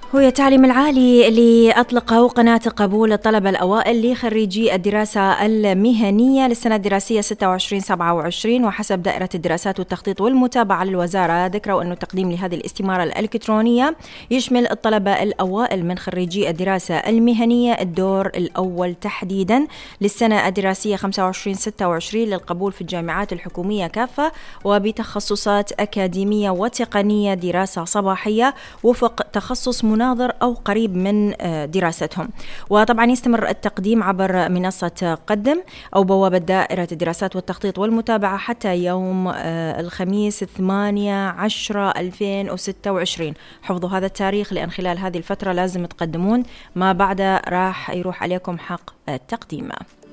هو التعليم العالي اللي أطلقه قناة قبول الطلبة الأوائل لخريجي الدراسة المهنية للسنة الدراسية 26-27، وحسب دائرة الدراسات والتخطيط والمتابعة للوزارة ذكروا أنه التقديم لهذه الاستمارة الإلكترونية يشمل الطلبة الأوائل من خريجي الدراسة المهنية الدور الأول تحديدا للسنة الدراسية 25-26 للقبول في الجامعات الحكومية كافة وبتخصصات أكاديمية وتقنية دراسة صباحية وفق تخصص مناظر أو قريب من دراستهم. وطبعا يستمر التقديم عبر منصة قدم أو بوابة دائرة الدراسات والتخطيط والمتابعة حتى يوم الخميس 8/10/2026. حفظوا هذا التاريخ لأن خلال هذه الفترة لازم تقدمون، ما بعد راح يروح عليكم حق التقديم.